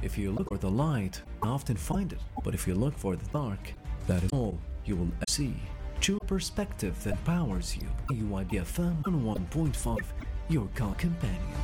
If you look for the light, you often find it. But if you look for the dark, that is all you will see. Choose a perspective that empowers you. UIBFM 101.5, your car companion.